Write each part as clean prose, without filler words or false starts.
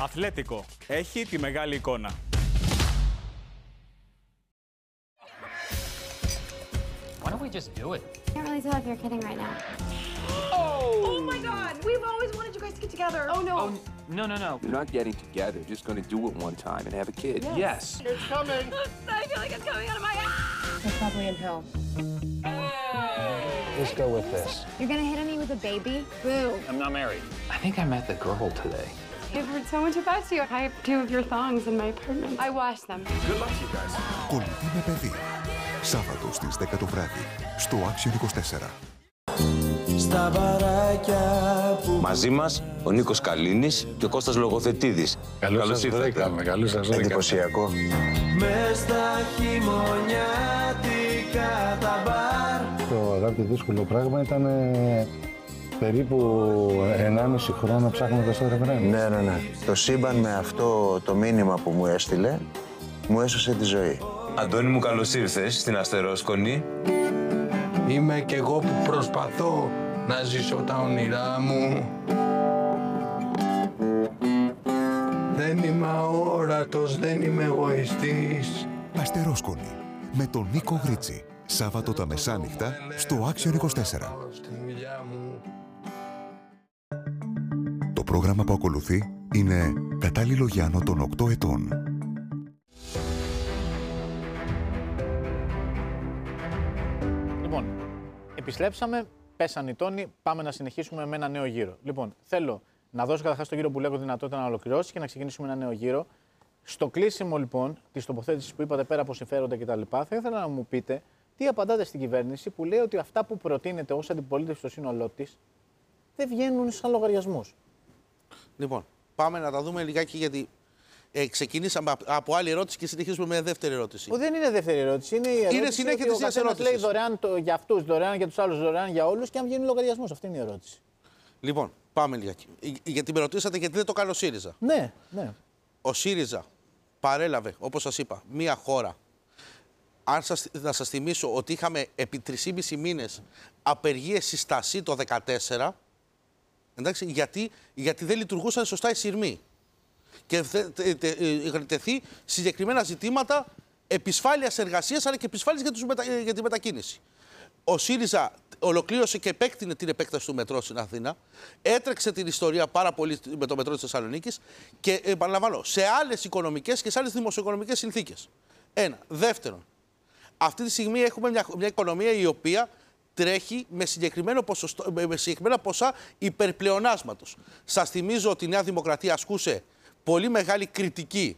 Αθλέτικο. Έχει τη μεγάλη εικόνα. Why don't we just do it? I can't really tell if you're kidding right now. Oh my God! We've always wanted you guys to get together. Oh no! No. You're not getting together. You're just going to do it one time and have a kid. Yes. It's coming. I feel like it's coming out of my ass. It's probably in hell. Let's go with this. You're gonna hit on me with a baby? Boo. I'm not married. I think I met the girl today. I've heard so much about you. I have 2 of your thongs in my apartment. I washed them. Good luck to you guys. Κολλητή με παιδί. Σάββατο στις 10 το βράδυ στο Action 24. Μαζί μας ο Νίκος Καλίνης και ο Κώστας Λογοθετίδης. Καλώς ήρθατε. Εντυπωσιακό. Μες στα χειμωνιάτικα τα μπαρ. Το αγάπη δύσκολο πράγμα ήταν περίπου 1,5 χρόνο ψάχνοντας το ρεφρέν. Ναι. Το σύμπαν με αυτό το μήνυμα που μου έστειλε, μου έσωσε τη ζωή. Αντώνη μου, καλώς ήρθες στην Αστερόσκονη. Είμαι κι εγώ που προσπαθώ να ζήσω τα όνειρά μου. Δεν είμαι αόρατος, δεν είμαι εγωιστής. Αστερόσκονη με τον Νίκο Γρίτσι. Σάββατο τα μεσάνυχτα στο Action 24. Το πρόγραμμα που ακολουθεί είναι κατάλληλο για άνω των 8 ετών. Λοιπόν, επιστρέψαμε, πέσαν οι τόνοι, πάμε να συνεχίσουμε με ένα νέο γύρο. Λοιπόν, θέλω να δώσω καταρχάς στον κύριο Μπουλέκο δυνατότητα να ολοκληρώσει και να ξεκινήσουμε ένα νέο γύρο. Στο κλείσιμο λοιπόν τη τοποθέτηση που είπατε πέρα από συμφέροντα κτλ., θα ήθελα να μου πείτε τι απαντάτε στην κυβέρνηση που λέει ότι αυτά που προτείνεται ως αντιπολίτευση στο σύνολό της δεν βγαίνουν σαν λογαριασμούς. Λοιπόν, πάμε να τα δούμε λιγάκι γιατί ξεκινήσαμε από άλλη ερώτηση και συνεχίζουμε με δεύτερη ερώτηση. Δεν είναι δεύτερη ερώτηση. Είναι η ερώτηση. Είναι συνέχεια της ίδιας ερώτησης. Λέει δωρεάν για αυτούς, δωρεάν για τους άλλους, δωρεάν για όλους και αν βγαίνουν λογαριασμούς. Αυτή είναι η ερώτηση. Λοιπόν, πάμε λιγάκι. Γιατί με ρωτήσατε γιατί δεν το κάνει ο ΣΥΡΙΖΑ. Ναι. Ο ΣΥΡΙΖΑ παρέλαβε, όπως σας είπα, μία χώρα. Να σας θυμίσω ότι είχαμε επί 3,5 μήνες απεργίες στη Στασί το 2014. Εντάξει, γιατί δεν λειτουργούσαν σωστά οι σειρμοί. Και είχαν τεθεί συγκεκριμένα ζητήματα επισφάλειας εργασίας αλλά και επισφάλειας για τη μετακίνηση. Ο ΣΥΡΙΖΑ ολοκλήρωσε και επέκτηνε την επέκταση του μετρό στην Αθήνα. Έτρεξε την ιστορία πάρα πολύ με το μετρό της Θεσσαλονίκης και επαναλαμβάνω, σε άλλες οικονομικές και σε άλλες δημοσιοοικονομικές συνθήκες. Ένα. Δεύτερον, αυτή τη στιγμή έχουμε μια οικονομία η οποία τρέχει με συγκεκριμένα ποσά υπερπλεονάσματος. Σας θυμίζω ότι η Νέα Δημοκρατία ασκούσε πολύ μεγάλη κριτική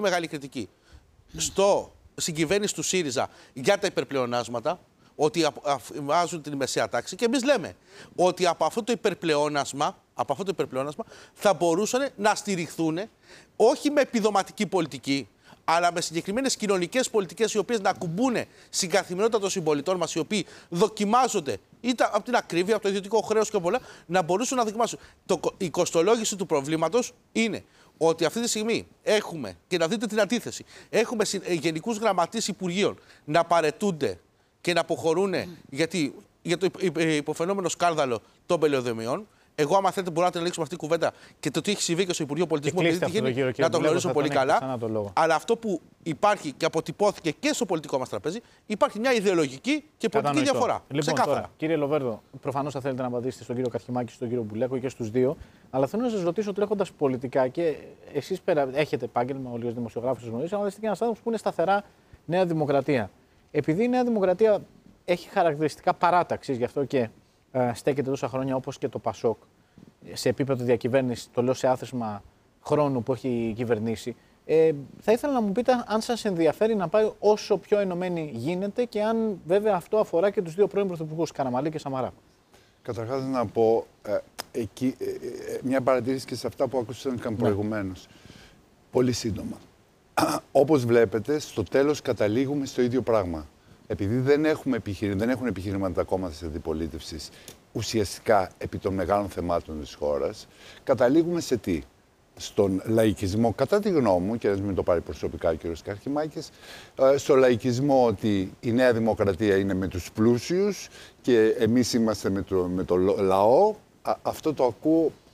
στην κυβέρνηση του ΣΥΡΙΖΑ για τα υπερπλεονάσματα, ότι βάζουν την μεσαία τάξη και εμείς λέμε ότι από αυτό το υπερπλεόνασμα θα μπορούσαν να στηριχθούν όχι με επιδοματική πολιτική, αλλά με συγκεκριμένες κοινωνικές πολιτικές οι οποίες να ακουμπούν στην καθημερινότητα των συμπολιτών μας, οι οποίοι δοκιμάζονται είτε από την ακρίβεια, από το ιδιωτικό χρέος και πολλά, να μπορούσαν να δοκιμάσουν. Η κοστολόγηση του προβλήματος είναι ότι αυτή τη στιγμή έχουμε, και να δείτε την αντίθεση, έχουμε γενικούς γραμματείς υπουργείων να παραιτούνται και να αποχωρούν για το υποφαινόμενο σκάνδαλο των πελαιοδομιών. Εγώ, άμα θέλετε, μπορούμε να την ανοίξουμε αυτή τη κουβέντα και το τι έχει συμβεί και στο Υπουργείο Πολιτισμού, να το γνωρίσουμε πολύ καλά. Αλλά αυτό που υπάρχει και αποτυπώθηκε και στο πολιτικό μας τραπέζι, υπάρχει μια ιδεολογική και πολιτική διαφορά. Λοιπόν, τώρα, κύριε Λοβέρδο, προφανώς θα θέλετε να απαντήσετε στον κύριο Καρχημάκη και στον κύριο Μπουλέκο και στους δύο. Αλλά θέλω να σας ρωτήσω, τρέχοντας πολιτικά και εσείς έχετε επάγγελμα, όλοι ως δημοσιογράφοι σας γνωρίζετε, αλλά είστε και ένας άνθρωπος που είναι σταθερά Νέα Δημοκρατία. Επειδή η Νέα Δημοκρατία έχει χαρακτηριστικά παράταξης, γι' αυτό και στέκεται τόσα χρόνια όπως και το ΠΑΣΟΚ σε επίπεδο διακυβέρνηση, το λέω σε άθροισμα χρόνου που έχει κυβερνήσει. Θα ήθελα να μου πείτε αν σας ενδιαφέρει να πάει όσο πιο ενωμένη γίνεται και αν βέβαια αυτό αφορά και τους δύο πρώην πρωθυπουργούς, Καραμανλή και Σαμαρά. Καταρχάς να πω μια παρατήρηση και σε αυτά που άκουσαν προηγουμένως. Πολύ σύντομα. Όπως βλέπετε, στο τέλος καταλήγουμε στο ίδιο πράγμα. Επειδή δεν έχουν επιχειρήματα τα κόμματα της αντιπολίτευσης ουσιαστικά επί των μεγάλων θεμάτων της χώρας, καταλήγουμε σε τι? Στον λαϊκισμό, κατά τη γνώμη μου, και να μην το πάρει προσωπικά ο κ. Καρχημάκης, στο λαϊκισμό ότι η Νέα Δημοκρατία είναι με τους πλούσιους και εμείς είμαστε με το λαό. Αυτό το ακούω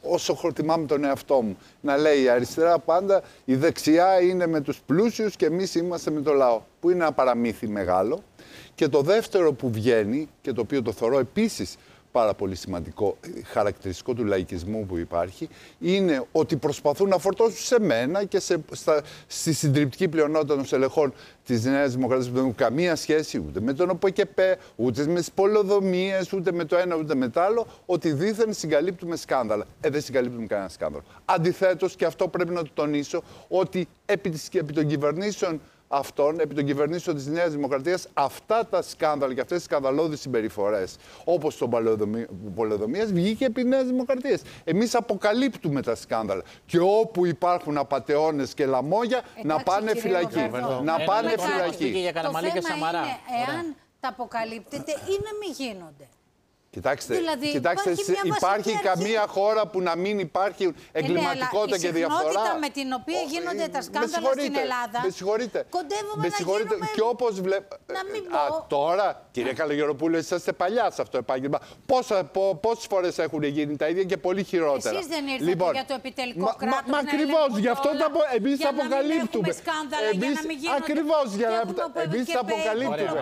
όσο θυμάμαι τον εαυτό μου, να λέει η αριστερά πάντα η δεξιά είναι με τους πλούσιους και εμείς είμαστε με το λαό, που είναι ένα παραμύθι μεγάλο. Και το δεύτερο που βγαίνει, και το οποίο το θεωρώ επίσης πάρα πολύ σημαντικό, χαρακτηριστικό του λαϊκισμού που υπάρχει, είναι ότι προσπαθούν να φορτώσουν σε μένα και στη συντριπτική πλειονότητα των στελεχών της Νέας Δημοκρατίας που δεν έχουν καμία σχέση ούτε με τον ΟΠΕΚΕΠΕ, ούτε με τις πολεοδομίες, ούτε με το ένα ούτε με το άλλο, ότι δήθεν συγκαλύπτουμε σκάνδαλα. Δεν συγκαλύπτουμε κανένα σκάνδαλο. Αντιθέτως, και αυτό πρέπει να το τονίσω, ότι επί των κυβερνήσεων αυτών, επί των κυβερνήσεων της Νέας Δημοκρατίας, αυτά τα σκάνδαλα και αυτές τις σκανδαλώδεις συμπεριφορές, όπως των πολεοδομίας, βγήκε επί Νέας Δημοκρατίας. Εμείς αποκαλύπτουμε τα σκάνδαλα. Και όπου υπάρχουν απατεώνες και λαμόγια, να πάνε φυλακή. Να πάνε φυλακή. Το θέμα είναι εάν τα αποκαλύπτεται ή να μην γίνονται. Κοιτάξτε, Δηλαδή, υπάρχει καμία χώρα που να μην υπάρχει εγκληματικότητα και διαφθορά. Η συχνότητα με την οποία γίνονται τα σκάνδαλα στην Ελλάδα. Με συγχωρείτε. Κοντεύουμε να γίνουμε... Και όπως βλέπω... Τώρα, κύριε Καλογεροπούλου, εσείς είστε παλιά σε αυτό το επάγγελμα. Πόσες φορές έχουν γίνει τα ίδια και πολύ χειρότερα. Εσείς δεν ήρθατε για το επιτελικό κράτος. Μα ακριβώς, γι' αυτό εμείς τα αποκαλύπτουμε. Ακριβώς, εμείς τα αποκαλύπτουμε.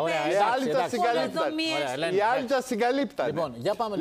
Οι άλλοι τα συγκαλύπταν. Για πάμε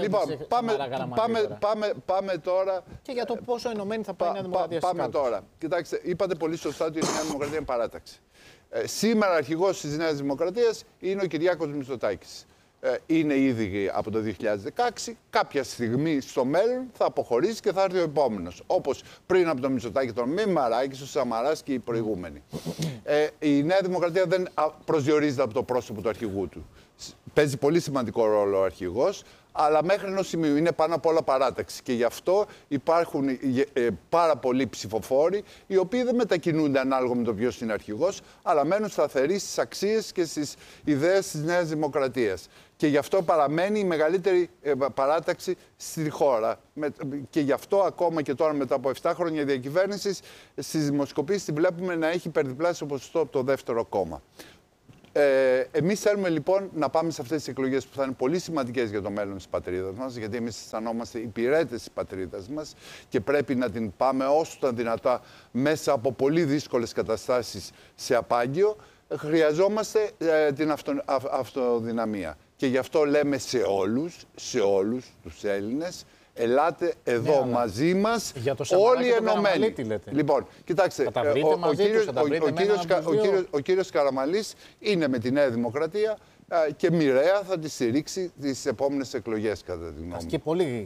πάμε τώρα. Και για το πόσο ενωμένη θα πάει η Νέα Δημοκρατία. Πάμε τώρα. Κοιτάξτε, είπατε πολύ σωστά ότι η Νέα Δημοκρατία είναι παράταξη. Σήμερα αρχηγός της Νέας Δημοκρατίας είναι ο Κυριάκος Μητσοτάκης. Είναι ήδη από το 2016. Κάποια στιγμή στο μέλλον θα αποχωρήσει και θα έρθει ο επόμενος. Όπως πριν από τον Μητσοτάκη, τον Μημαράκη, ο Σαμαράς και οι προηγούμενοι. Η Νέα Δημοκρατία δεν προσδιορίζεται από το πρόσωπο του αρχηγού του. Παίζει πολύ σημαντικό ρόλο ο αρχηγός, αλλά μέχρι ενός σημείου είναι πάνω απ' όλα παράταξη. Και γι' αυτό υπάρχουν πάρα πολλοί ψηφοφόροι, οι οποίοι δεν μετακινούνται ανάλογα με το ποιος είναι αρχηγός, αλλά μένουν σταθεροί στις αξίες και στις ιδέες της Νέας Δημοκρατίας. Και γι' αυτό παραμένει η μεγαλύτερη παράταξη στη χώρα. Και γι' αυτό ακόμα και τώρα μετά από 7 χρόνια διακυβέρνησης, στις δημοσκοπήσεις τη βλέπουμε να έχει υπερδιπλάσιο ποσοστό από το δεύτερο κόμμα. Εμείς θέλουμε λοιπόν να πάμε σε αυτές τις εκλογές που θα είναι πολύ σημαντικές για το μέλλον της πατρίδας μας, γιατί εμείς αισθανόμαστε υπηρέτες της πατρίδας μας και πρέπει να την πάμε όσο τα δυνατά μέσα από πολύ δύσκολες καταστάσεις σε απάγγιο. Χρειαζόμαστε την αυτοδυναμία. Και γι' αυτό λέμε σε όλους τους Έλληνες, ελάτε εδώ μαζί μας, όλοι ενωμένοι. Λοιπόν, κοιτάξτε, ο κύριος Καραμανλής είναι με τη Νέα Δημοκρατία και μοιραία θα τη στηρίξει τις επόμενες εκλογές, κατά τη γνώμη μου. Και πολύ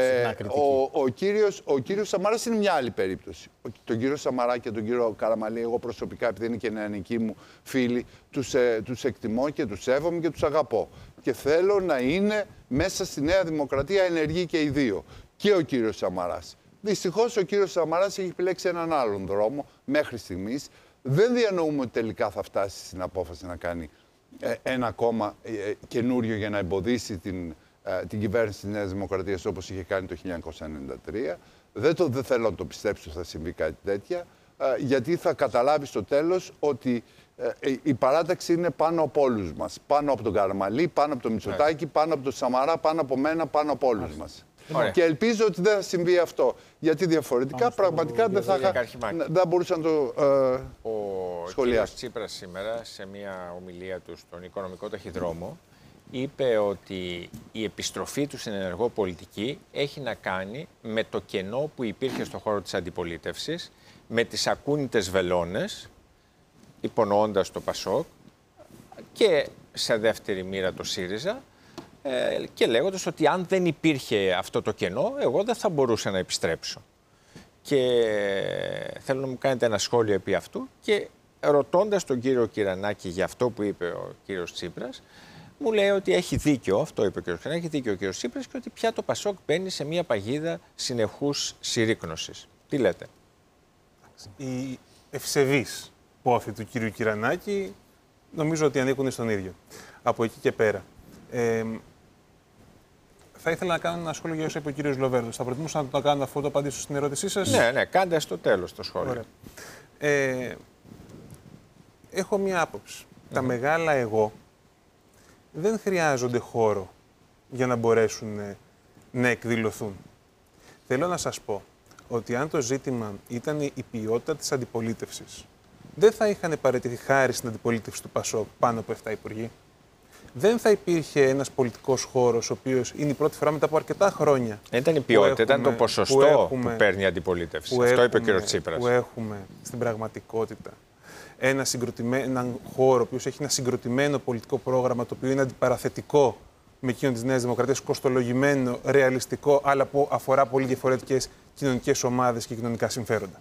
ο κύριος Σαμαράς είναι μια άλλη περίπτωση. Τον κύριο Σαμαρά και τον κύριο Καραμανλή, εγώ προσωπικά, επειδή είναι και νεανικοί μου φίλοι, τους εκτιμώ και τους σέβομαι και τους αγαπώ. Και θέλω να είναι μέσα στη Νέα Δημοκρατία ενεργοί και οι δύο. Και ο κύριος Σαμαράς. Δυστυχώς ο κύριος Σαμαράς έχει επιλέξει έναν άλλον δρόμο μέχρι στιγμής. Δεν διανοούμε ότι τελικά θα φτάσει στην απόφαση να κάνει ένα κόμμα καινούριο για να εμποδίσει την κυβέρνηση της Νέας Δημοκρατίας όπως είχε κάνει το 1993. Δεν θέλω να το πιστέψω ότι θα συμβεί κάτι τέτοια, γιατί θα καταλάβει στο τέλος ότι η παράταξη είναι πάνω από όλους μας. Πάνω από τον Καραμανλή, πάνω από τον Μητσοτάκη, πάνω από τον Σαμαρά, πάνω από μένα, πάνω από όλους μας. Και ελπίζω ότι δεν θα συμβεί αυτό. Γιατί διαφορετικά πραγματικά δεν θα μπορούσα να το σχολιάσω. Ο κ. Τσίπρας σήμερα σε μια ομιλία του στον Οικονομικό Ταχυδρόμο είπε ότι η επιστροφή του στην ενεργό πολιτική έχει να κάνει με το κενό που υπήρχε στον χώρο της αντιπολίτευσης, με τις ακούνητες βελόνες, υπονοώντας το ΠΑΣΟΚ και σε δεύτερη μοίρα το ΣΥΡΙΖΑ και λέγοντας ότι αν δεν υπήρχε αυτό το κενό, εγώ δεν θα μπορούσα να επιστρέψω. Και θέλω να μου κάνετε ένα σχόλιο επί αυτού και ρωτώντας τον κύριο Κυρανάκη για αυτό που είπε ο κύριος Τσίπρας, μου λέει ότι έχει δίκιο, αυτό είπε ο κύριος Κυρανάκη, έχει δίκιο ο κύριος Τσίπρας και ότι πια το ΠΑΣΟΚ μπαίνει σε μια παγίδα συνεχούς συρρίκνωσης. Τι λέτε? Οι ευσεβείς πόθη του κύριου Κυρανάκη νομίζω ότι ανήκουν στον ίδιο. Από εκεί και πέρα. Θα ήθελα να κάνω ένα σχόλιο για όσο είπε ο κύριος Λοβέρδος. Θα προτιμούσα να το κάνω αφού το απαντήσω στην ερώτησή σας. Ναι, κάντε στο τέλος το σχόλιο. Έχω μία άποψη. Τα μεγάλα εγώ δεν χρειάζονται χώρο για να μπορέσουν να εκδηλωθούν. Θέλω να σας πω ότι αν το ζήτημα ήταν η ποιότητα της αντιπολίτευσης, δεν θα είχαν παραιτηθεί χάρη στην αντιπολίτευση του ΠΑΣΟΚ πάνω από 7 υπουργοί. Δεν θα υπήρχε ένας πολιτικός χώρος, ο οποίος είναι η πρώτη φορά μετά από αρκετά χρόνια. Δεν ήταν η ποιότητα, ήταν το ποσοστό που παίρνει η αντιπολίτευση. Αυτό είπε ο κ. Τσίπρας. Που έχουμε στην πραγματικότητα έναν χώρο, ο οποίος έχει ένα συγκροτημένο πολιτικό πρόγραμμα, το οποίο είναι αντιπαραθετικό με εκείνο της Νέας Δημοκρατίας, κοστολογημένο, ρεαλιστικό, αλλά που αφορά πολύ διαφορετικές κοινωνικές ομάδες και κοινωνικά συμφέροντα.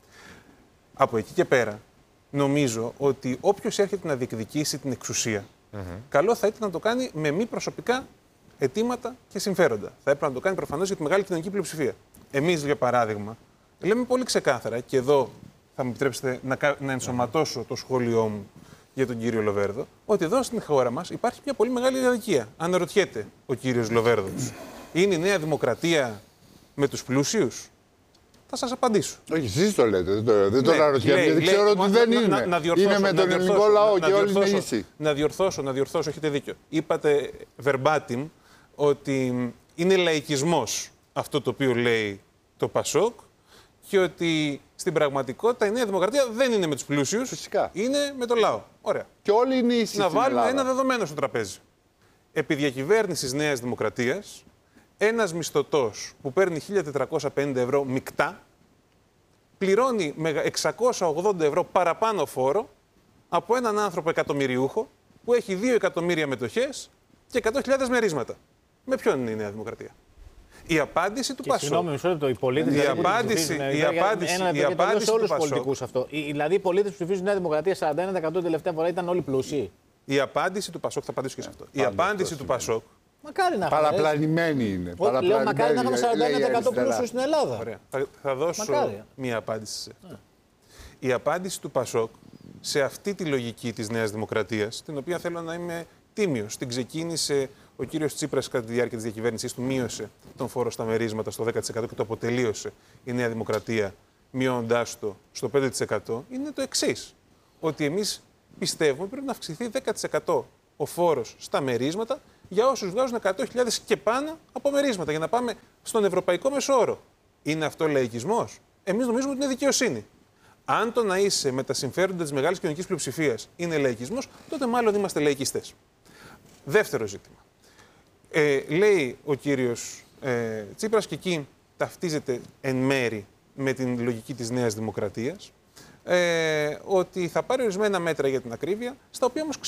Από εκεί και πέρα, νομίζω ότι όποιος έρχεται να διεκδικήσει την εξουσία, καλό θα ήταν να το κάνει με μη προσωπικά αιτήματα και συμφέροντα. Θα έπρεπε να το κάνει προφανώς για τη μεγάλη κοινωνική πλειοψηφία. Εμείς, για παράδειγμα, λέμε πολύ ξεκάθαρα, και εδώ θα μου επιτρέψετε να ενσωματώσω το σχόλιο μου για τον κύριο Λοβέρδο, ότι εδώ στην χώρα μας υπάρχει μια πολύ μεγάλη αδικία. Αναρωτιέται ο κύριος Λοβέρδος, είναι η Νέα Δημοκρατία με τους πλούσιους? Θα σας απαντήσω. Όχι, εσείς το λέτε, δεν το αναρωτιέμαι, γιατί ξέρω ότι δεν είναι. Είναι με τον ελληνικό λαό και όλοι είναι ίσοι. Να διορθώσω, έχετε δίκιο. Είπατε verbatim ότι είναι λαϊκισμός αυτό το οποίο λέει το ΠΑΣΟΚ και ότι στην πραγματικότητα η Νέα Δημοκρατία δεν είναι με τους πλούσιους, φυσικά, είναι με το λαό. Ωραία. Και όλοι είναι ίσοι. Να βάλουμε ένα δεδομένο στο τραπέζι. Επί διακυβέρνησης Νέας Δημοκρατίας, ένας μισθωτός που παίρνει 1.450 ευρώ μεικτά πληρώνει με 680 ευρώ παραπάνω φόρο από έναν άνθρωπο εκατομμυριούχο που έχει 2 εκατομμύρια μετοχές και 100.000 μερίσματα. Με ποιον είναι η Νέα Δημοκρατία? Η απάντηση του ΠΑΣΟΚ. Συγγνώμη, μισό λεπτό. Οι πολίτες. Η απάντηση του ΠΑΣΟΚ. Δηλαδή, οι πολίτες που ψηφίζουν Νέα Δημοκρατία 41% την τελευταία φορά ήταν όλοι πλούσιοι. Η απάντηση του ΠΑΣΟΚ, θα απαντήσω και σε αυτό. Η απάντηση του ΠΑΣΟΚ. Μακάρι να παραπλανημένοι είναι. Λέω μακάρι να είχαμε 41% πλούσιους στην Ελλάδα. Ωραία. Θα δώσω μία απάντηση σε αυτό. Η απάντηση του ΠΑΣΟΚ σε αυτή τη λογική της Νέας Δημοκρατίας, την οποία θέλω να είμαι τίμιος, την ξεκίνησε ο κύριος Τσίπρας κατά τη διάρκεια της διακυβέρνησής του, μείωσε τον φόρο στα μερίσματα στο 10% και το αποτελείωσε η Νέα Δημοκρατία, μειώνοντάς το στο 5%, είναι το εξής. Ότι εμείς πιστεύουμε πρέπει να αυξηθεί 10% ο φόρος στα μερίσματα για όσους βγάζουν 100.000 και πάνω από μερίσματα, για να πάμε στον ευρωπαϊκό μεσόωρο. Είναι αυτό λαϊκισμός? Εμείς νομίζουμε ότι είναι δικαιοσύνη. Αν το να είσαι με τα συμφέροντα της μεγάλης κοινωνικής πλειοψηφίας είναι λαϊκισμός, τότε μάλλον είμαστε λαϊκιστές. Δεύτερο ζήτημα. Λέει ο κύριος Τσίπρας, και εκεί ταυτίζεται εν μέρη με την λογική της Νέας Δημοκρατίας, ότι θα πάρει ορισμένα μέτρα για την ακρίβεια, στα οποία όμως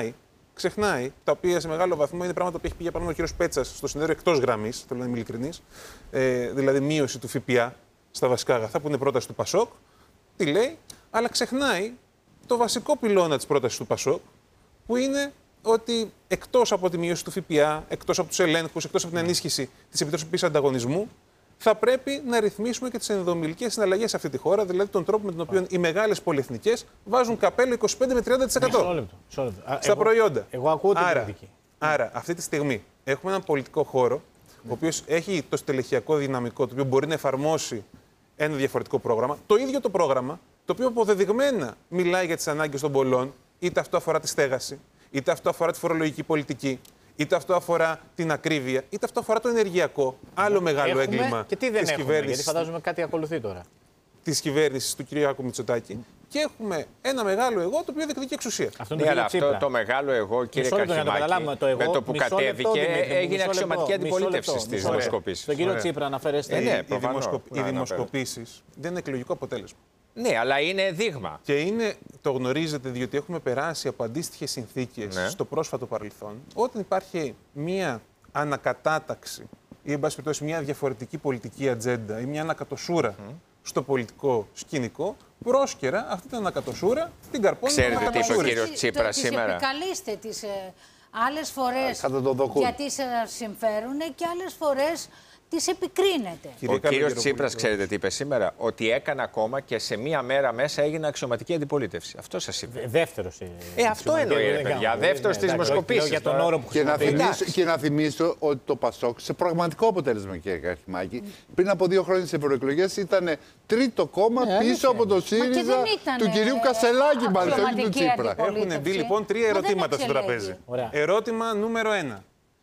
ξεχνάει, τα οποία σε μεγάλο βαθμό είναι πράγματα που έχει πει για παράδειγμα ο κύριος Πέτσας στο συνέδριο εκτός γραμμής, θέλω να είμαι ειλικρινής, δηλαδή μείωση του ΦΠΑ στα βασικά αγαθά, που είναι πρόταση του ΠΑΣΟΚ. Τι λέει? Αλλά ξεχνάει το βασικό πυλώνα της πρότασης του ΠΑΣΟΚ, που είναι ότι εκτός από τη μείωση του ΦΠΑ, εκτός από τους ελέγχους, εκτός από την ενίσχυση της Επιτροπής Ανταγωνισμού, θα πρέπει να ρυθμίσουμε και τις ενδομιλικές συναλλαγές σε αυτή τη χώρα, δηλαδή τον τρόπο με τον οποίο οι μεγάλες πολυεθνικές βάζουν καπέλο 25 με 30% στα προϊόντα. Εγώ ακούω την κριτική. Άρα, αυτή τη στιγμή έχουμε έναν πολιτικό χώρο, ο οποίος έχει το στελεχειακό δυναμικό, το οποίο μπορεί να εφαρμόσει ένα διαφορετικό πρόγραμμα. Το ίδιο το πρόγραμμα, το οποίο αποδεδειγμένα μιλάει για τις ανάγκες των πολλών, είτε αυτό αφορά τη στέγαση, είτε αυτό αφορά τη φορολογική πολιτική, είτε αυτό αφορά την ακρίβεια, είτε αυτό αφορά το ενεργειακό. Άλλο μεγάλο έγκλημα και τι δεν της έχουμε, κυβέρνησης. γιατί φαντάζομαι κάτι ακολουθεί τώρα. Της κυβέρνησης του κ. Μητσοτάκη. Και έχουμε ένα μεγάλο εγώ, το οποίο διεκδικεί εξουσία. Αυτό το μεγάλο εγώ, κύριε Καχυμάκη, με το που κατέβηκε, έγινε αξιωματική αντιπολίτευση στις δημοσκοπήσεις. Τον κύριο Τσίπρα αναφέρεστε. Οι δημοσκοπήσεις δεν είναι εκλογικό αποτέλεσμα. Ναι, αλλά είναι δείγμα. Και το γνωρίζετε, διότι έχουμε περάσει από αντίστοιχες συνθήκες στο πρόσφατο παρελθόν, όταν υπάρχει μία ανακατάταξη ή, εν πάση περιπτώσει, μία διαφορετική πολιτική ατζέντα ή μία ανακατοσούρα στο πολιτικό σκηνικό, πρόσκαιρα αυτή την ανακατοσούρα την καρπώνει. Ξέρετε τι είπε ο κύριος Τσίπρας σήμερα? Επικαλείστε τις άλλες φορές γιατί σας συμφέρουν και άλλες φορές τις επικρίνεται. Ο κύριος Τσίπρας, ξέρετε τι είπε σήμερα? Ότι έκανε ακόμα και σε μία μέρα μέσα έγινε αξιωματική αντιπολίτευση. Αυτό σας είπε. Δεύτερος. Αυτό εννοεί, ρε παιδιά. Δεύτερος στις δημοσκοπήσεις. Για τον όρο που και να θυμίσω ότι το ΠΑΣΟΚ, σε πραγματικό αποτέλεσμα, κύριε Καχυμάκη, πριν από 2 χρόνια στις ευρωεκλογές ήταν τρίτο κόμμα πίσω από το ΣΥΡΙΖΑ του κυρίου Κασελάκη, μάλιστα, όχι του Τσίπρα. Έχουν μπει λοιπόν 3 ερωτήματα στο τραπέζι. Ερώτημα νούμερο 1.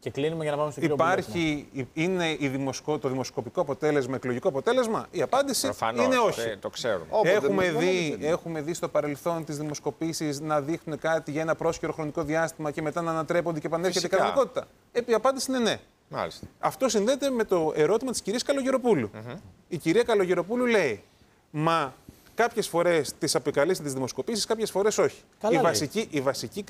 Και κλείνουμε για να πάμε στον κύριο Μπουλέκο. Είναι το δημοσκοπικό αποτέλεσμα, εκλογικό αποτέλεσμα? Η απάντηση είναι όχι. Το ξέρουμε. Έχουμε δει στο παρελθόν τις δημοσκοπήσεις να δείχνουν κάτι για ένα πρόσχερο χρονικό διάστημα και μετά να ανατρέπονται και επανέρχεται η κανονικότητα. Η απάντηση είναι ναι. Μάλιστα. Αυτό συνδέεται με το ερώτημα της κυρίας Καλογεροπούλου. Η κυρία Καλογεροπούλου λέει, μα κάποιες φορές τις αποκαλείστε τις δημοσκοπήσεις, κάποιες φορές όχι. Η βασική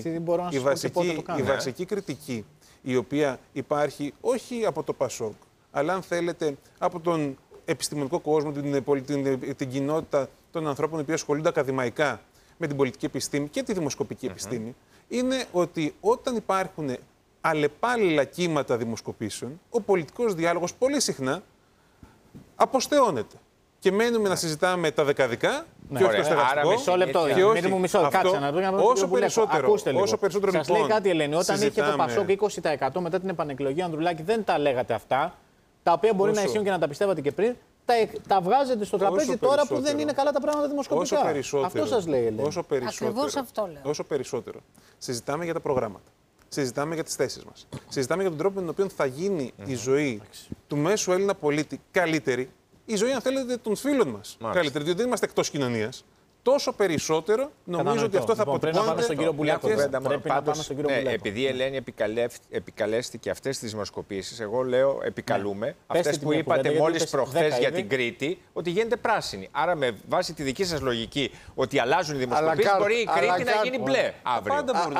κριτική, η οποία υπάρχει όχι από το ΠΑΣΟΚ, αλλά αν θέλετε από τον επιστημονικό κόσμο, την κοινότητα των ανθρώπων που ασχολούνται ακαδημαϊκά με την πολιτική επιστήμη και τη δημοσκοπική επιστήμη, είναι ότι όταν υπάρχουν αλλεπάλληλα κύματα δημοσκοπήσεων, ο πολιτικός διάλογος πολύ συχνά αποστεώνεται. Και μένουμε να συζητάμε τα δεκαδικά και όχι το στεγαστικό. Μισό λεπτό. Κάτσε να δούμε. Όσο περισσότερο σας λέει κάτι, Ελένη, όταν είχε το ΠΑΣΟΚ 20% μετά την επανεκλογή Ανδρουλάκη, δεν τα λέγατε αυτά, τα οποία μπορεί να ισχύουν και να τα πιστεύατε και πριν. Τα βγάζετε στο τραπέζι τώρα που δεν είναι καλά τα πράγματα δημοσκοπικά. Αυτό σας λέει, Ελένη. Ακριβώς αυτό λέω. Όσο περισσότερο συζητάμε για τα προγράμματα, συζητάμε για τις θέσεις μας, συζητάμε για τον τρόπο με τον οποίο θα γίνει η ζωή του μέσου Έλληνα πολίτη καλύτερη, η ζωή, αν θέλετε, των φίλων μας καλύτερη, διότι δεν είμαστε εκτός κοινωνίας. Τόσο περισσότερο νομίζω ότι αυτό θα αποτελέσει. Πρέπει να πάμε στον κύριο Μπουλέκο. Επειδή η Ελένη επικαλέστηκε αυτές τις δημοσκοπήσεις, εγώ λέω επικαλούμε αυτές που είπατε μόλις προχθές για την Κρήτη, ότι γίνεται πράσινη. Άρα, με βάση τη δική σας λογική ότι αλλάζουν οι δημοσκοπήσεις, μπορεί η Κρήτη να γίνει μπλε αύριο.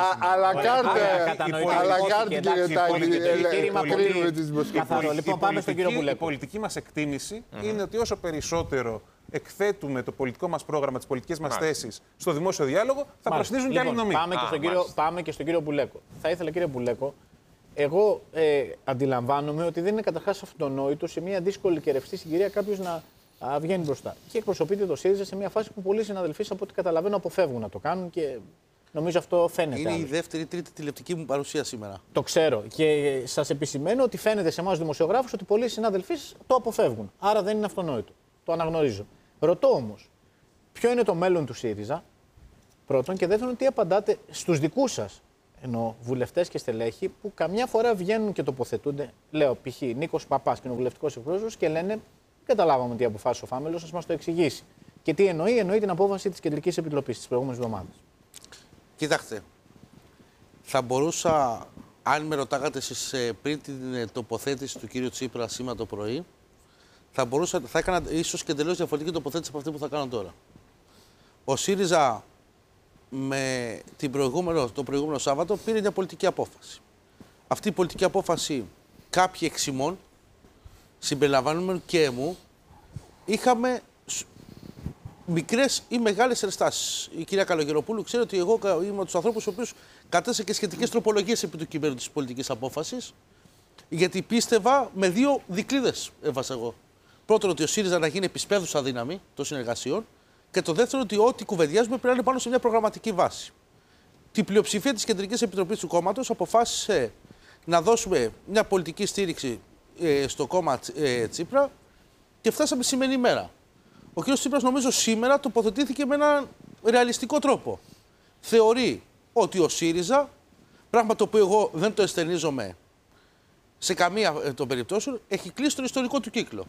Η πολιτική μας εκτίμηση είναι ότι όσο περισσότερο εκθέτουμε το πολιτικό μας πρόγραμμα, τις πολιτικές μας θέσεις στο δημόσιο διάλογο, θα προσθέσουν και άλλη νομή. Πάμε και στον κύριο Μπουλέκο. Θα ήθελα, κύριε Μπουλέκο, εγώ αντιλαμβάνομαι ότι δεν είναι καταρχάς αυτονόητο σε μια δύσκολη και ρευστή συγκυρία κάποιος να βγαίνει μπροστά. Και εκπροσωπείται το ΣΥΡΙΖΑ σε μια φάση που πολλοί συναδελφοί, από ό,τι καταλαβαίνω, αποφεύγουν να το κάνουν και νομίζω αυτό φαίνεται. Είναι η δεύτερη, τρίτη τηλεοπτική μου παρουσία σήμερα. Το ξέρω. Και σας επισημαίνω ότι φαίνεται σε εμάς δημοσιογράφους ότι πολλοί συναδελφοί το αποφεύγουν. Άρα δεν είναι αυτονόητο. Το αναγνωρίζω. Ρωτώ όμως, ποιο είναι το μέλλον του ΣΥΡΙΖΑ, πρώτον, και δεύτερον, τι απαντάτε στους δικούς σας, ενώ βουλευτές και στελέχη, που καμιά φορά βγαίνουν και τοποθετούνται, λέω π.χ. Νίκος Παπάς, κοινοβουλευτικός εκπρόσωπος, και λένε, καταλάβαμε τι αποφάσισε ο Φάμελος, ας μας το εξηγήσει. Και τι εννοεί την απόφαση της Κεντρικής Επιτροπής της προηγούμενης εβδομάδας. Κοιτάξτε, θα μπορούσα, αν με ρωτάγατε εσείς πριν την τοποθέτηση του κύριου Τσίπρα σήμερα το πρωί, θα έκανα ίσως και εντελώς διαφορετική τοποθέτηση από αυτή που θα κάνω τώρα. Ο ΣΥΡΙΖΑ με το προηγούμενο Σάββατο πήρε μια πολιτική απόφαση. Αυτή η πολιτική απόφαση κάποιοι εξημών, συμπεριλαμβανομένου και εμού, είχαμε μικρές ή μεγάλες ενστάσεις. Η κυρία Καλογεροπούλου ξέρει ότι εγώ είμαι από τους ανθρώπους οι οποίους κατέθεσα και σχετικές τροπολογίες επί του κειμένου της πολιτικής απόφασης, γιατί πίστευα με δύο δικλείδες έβασα εγώ. Πρώτον, ότι ο ΣΥΡΙΖΑ να γίνει επισπέδουσα δύναμη των συνεργασιών. Και το δεύτερο, ότι ό,τι κουβεντιάζουμε πρέπει να είναι πάνω σε μια προγραμματική βάση. Την πλειοψηφία της Κεντρικής Επιτροπής του κόμματος αποφάσισε να δώσουμε μια πολιτική στήριξη στο κόμμα Τσίπρα και φτάσαμε σημερινή ημέρα. Ο κ. Τσίπρας, νομίζω, σήμερα τοποθετήθηκε με έναν ρεαλιστικό τρόπο. Θεωρεί ότι ο ΣΥΡΙΖΑ, πράγμα το οποίο εγώ δεν το εστερνίζομαι σε καμία των περιπτώσεων, έχει κλείσει τον ιστορικό του κύκλο.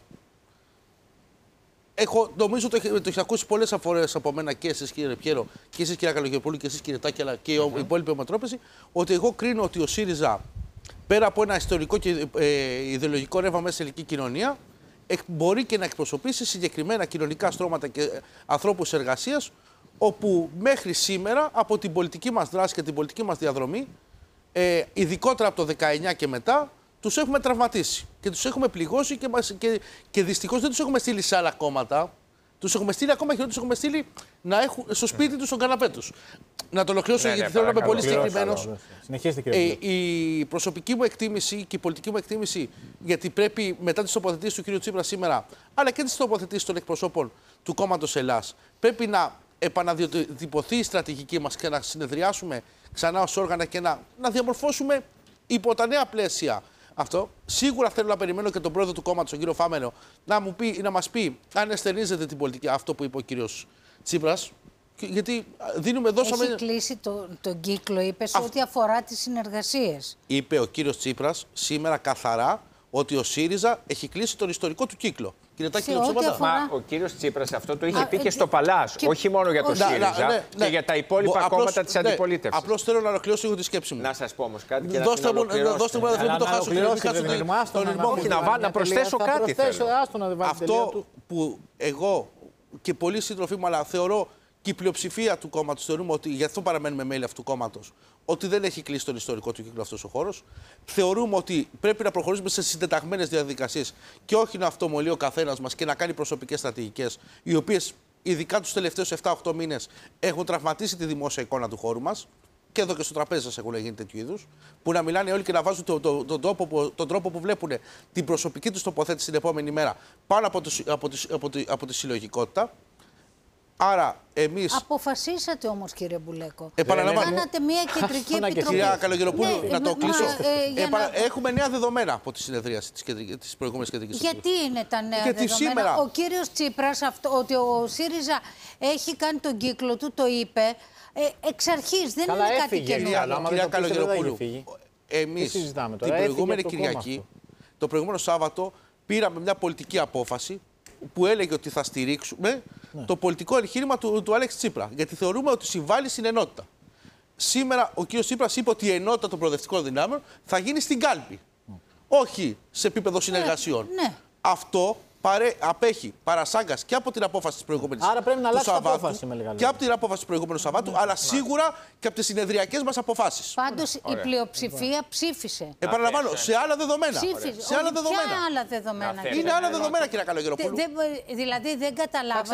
Νομίζω το έχει ακούσει πολλές φορές από μένα και εσείς, κύριε Πιέρο, και εσείς, κύριε Καλογεροπούλου, και εσείς, κύριε Τάκη, αλλά και οι υπόλοιποι ομοτρόπες, ότι εγώ κρίνω ότι ο ΣΥΡΙΖΑ, πέρα από ένα ιστορικό και ιδεολογικό ρεύμα μέσα στην ελληνική κοινωνία, μπορεί και να εκπροσωπήσει συγκεκριμένα κοινωνικά στρώματα και ανθρώπους εργασίας, όπου μέχρι σήμερα από την πολιτική μας δράση και την πολιτική μας διαδρομή, ειδικότερα από το 19 και μετά, τους έχουμε τραυματίσει και τους έχουμε πληγώσει και δυστυχώς δεν τους έχουμε στείλει σε άλλα κόμματα. Τους έχουμε στείλει ακόμα και τους έχουμε στείλει να έχουν στο σπίτι τους τον καναπέ τους. Να το ολοκληρώσω γιατί θέλω να είμαι πολύ συγκεκριμένος. Η προσωπική μου εκτίμηση και η πολιτική μου εκτίμηση, γιατί πρέπει μετά τις τοποθετήσεις του κ. Τσίπρα σήμερα, αλλά και τις τοποθετήσεις των εκπροσώπων του κόμματος Ελλάς, πρέπει να επαναδιατυπωθεί η στρατηγική μας και να συνεδριάσουμε ξανά ως όργανα και να διαμορφώσουμε υπό τα νέα πλαίσια. Αυτό. Σίγουρα θέλω να περιμένω και τον πρόεδρο του κόμματος, τον κύριο Φάμενο, να μας πει αν εστερνίζεται την πολιτική, αυτό που είπε ο κύριος Τσίπρας, Γιατί δώσαμε. Έχει κλείσει τον κύκλο, είπε, σε ό,τι αφορά τις συνεργασίες. Είπε ο κύριος Τσίπρας σήμερα καθαρά ότι ο ΣΥΡΙΖΑ έχει κλείσει τον ιστορικό του κύκλο. Κύριε Τάκη, Μα ο κύριος Τσίπρας αυτό το είχε πει και στο Παλάς, όχι μόνο για το ΣΥΡΙΖΑ, και για τα υπόλοιπα κόμματα της αντιπολίτευσης. Απλώς θέλω να ολοκληρώσω λίγο τη σκέψη μου. Να σας πω όμως κάτι και δώστε μου να το χάσω. Να προσθέσω κάτι. Αυτό που εγώ και πολλοί σύντροφοί μου, αλλά θεωρώ και η πλειοψηφία του κόμματος, θεωρούμε ότι γι' αυτό παραμένουμε μέλη αυτού του κόμματος, ότι δεν έχει κλείσει τον ιστορικό του κύκλο αυτός ο χώρος. Θεωρούμε ότι πρέπει να προχωρήσουμε σε συντεταγμένες διαδικασίες και όχι να αυτομολύει ο καθένας μας και να κάνει προσωπικές στρατηγικές, οι οποίες ειδικά τους τελευταίους 7-8 μήνες έχουν τραυματίσει τη δημόσια εικόνα του χώρου μας. Και εδώ και στο τραπέζι σας έχουν γίνει τέτοιου είδους, που να μιλάνε όλοι και να βάζουν τον τρόπο που βλέπουν την προσωπική τους τοποθέτηση την επόμενη μέρα πάνω από τη συλλογικότητα. Άρα εμείς. Αποφασίσατε όμως, κύριε Μπουλέκο. Επαναλαμβάνω. Κάνατε μια κεντρική επιτροπή. Κυρία Καλογεροπούλου, να το κλείσω. Έχουμε νέα δεδομένα από τη συνεδρίαση της προηγούμενης κεντρικής επιτροπής. Γιατί είναι τα νέα δεδομένα? Σήμερα... Ο κύριος Τσίπρας, ότι ο ΣΥΡΙΖΑ έχει κάνει τον κύκλο του, το είπε. Εξ αρχής δεν είναι κάτι καινούργιο. Κυρία Καλογεροπούλου, εμείς την προηγούμενη Κυριακή, το προηγούμενο Σάββατο, πήραμε μια πολιτική απόφαση που έλεγε ότι θα στηρίξουμε το πολιτικό εγχείρημα του Αλέξη Τσίπρα. Γιατί θεωρούμε ότι συμβάλλει στην ενότητα. Σήμερα ο κ. Τσίπρας είπε ότι η ενότητα των προοδευτικών δυνάμεων θα γίνει στην κάλπη. Όχι σε επίπεδο συνεργασιών. Αυτό απέχει παρασάγκας και από την απόφαση της προηγούμενης Σαββάτου και από την απόφαση του προηγούμενου Σαββάτου, αλλά σίγουρα και από τις συνεδριακές μας αποφάσεις. Πάντως η πλειοψηφία ψήφισε. Επαναλαμβάνω, σε άλλα δεδομένα. Σε άλλα δεδομένα. Ποια άλλα δεδομένα? Είναι άλλα δεδομένα, κύριε Καλογεροπούλου. Δηλαδή δεν καταλάβατε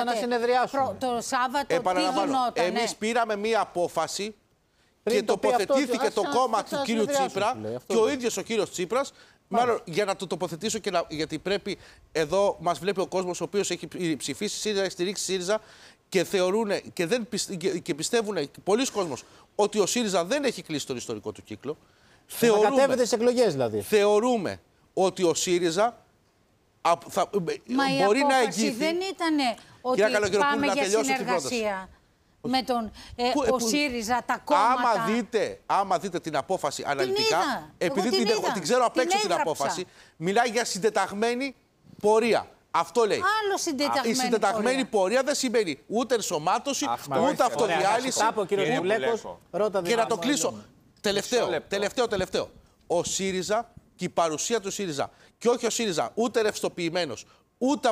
το Σάββατο τι γινόταν. Εμείς πήραμε μία απόφαση και τοποθετήθηκε το κόμμα του κύριου Τσίπρα και ο ίδιος ο κύριος Τσίπρας. Μάλλον για να το τοποθετήσω γιατί πρέπει εδώ μας βλέπει ο κόσμος ο οποίος έχει ψηφίσει ΣΥΡΙΖΑ, έχει στηρίξει ΣΥΡΙΖΑ και θεωρούν και πιστεύουν πολλοί κόσμος ότι ο ΣΥΡΙΖΑ δεν έχει κλείσει τον ιστορικό του κύκλο. Κατέβεται στις εκλογές δηλαδή. Θεωρούμε ότι ο ΣΥΡΙΖΑ μπορεί να εγγυηθεί. Δεν ήταν ότι πάμε για συνεργασία με τον ο ΣΥΡΙΖΑ, τα κόμματα. Άμα δείτε την απόφαση αναλυτικά, επειδή την ξέρω απ' έξω την απόφαση, μιλάει για συντεταγμένη πορεία. Αυτό λέει. Η συντεταγμένη πορεία δεν σημαίνει ούτε ενσωμάτωση, ούτε αυτοδιάλυση. Και να το κλείσω. Τελευταίο. Ο ΣΥΡΙΖΑ και η παρουσία του ΣΥΡΙΖΑ, και όχι ο ΣΥΡΙΖΑ ούτε ρευστοποιημένος, ούτε